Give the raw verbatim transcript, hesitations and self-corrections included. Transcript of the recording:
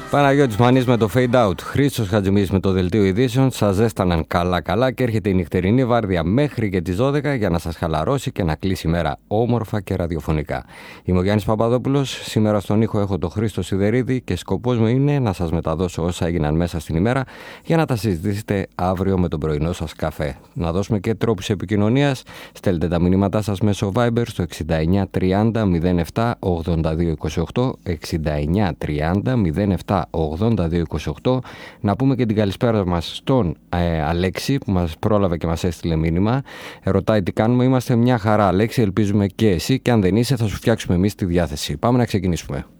Παναγιώτης Μανής με το Fade Out, Χρήστος Χατζημής με το Δελτίο Ειδήσεων. Σας ζέσταναν καλά-καλά και έρχεται η νυχτερινή βάρδια μέχρι και τις δώδεκα για να σας χαλαρώσει και να κλείσει η μέρα όμορφα και ραδιοφωνικά. Είμαι ο Γιάννης Παπαδόπουλος. Σήμερα στον ήχο έχω τον Χρήστο Σιδερίδη και σκοπός μου είναι να σας μεταδώσω όσα έγιναν μέσα στην ημέρα για να τα συζητήσετε αύριο με τον πρωινό σας καφέ. Να δώσουμε και τρόπους επικοινωνίας. Στέλνετε τα μηνύματά σας μέσω Viber στο εξήντα εννιά τριάντα μηδέν επτά ογδόντα δύο είκοσι οκτώ, εξήντα εννιά τριάντα μηδέν επτά ογδόντα δύο είκοσι οκτώ. Να πούμε και την καλησπέρα μας στον ε, Αλέξη που μας πρόλαβε και μας έστειλε μήνυμα. Ρωτάει τι κάνουμε. Είμαστε μια χαρά, Αλέξη. Ελπίζουμε και εσύ, και αν δεν είσαι θα σου φτιάξουμε εμείς τη διάθεση. Πάμε να ξεκινήσουμε.